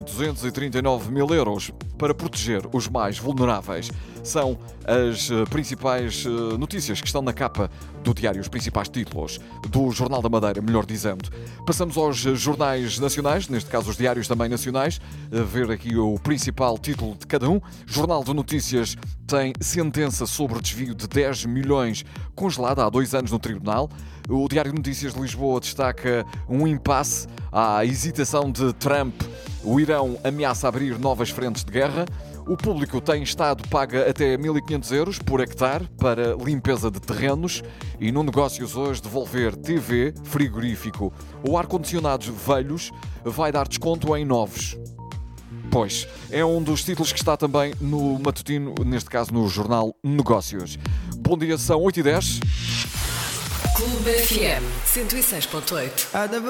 239 mil euros para proteger os mais vulneráveis. São as principais notícias que estão na capa do diário, os principais títulos do Jornal da Madeira, melhor dizendo. Passamos aos jornais nacionais, neste caso os diários também nacionais, a ver aqui o principal título de cada um. Jornal de Notícias tem sentença sobre desvio de 10 milhões congelada há 2 anos no Tribunal. O Diário de Notícias de Lisboa destaca um impasse à hesitação de Trump. O Irão ameaça abrir novas frentes de guerra. O Público tem Estado paga até 1.500 euros por hectare para limpeza de terrenos. E no Negócios hoje, devolver TV, frigorífico ou ar-condicionados velhos vai dar desconto em novos. Pois, é um dos títulos que está também no matutino, neste caso no Jornal Negócios. Bom dia, são 8h10. Clube FM 106.8.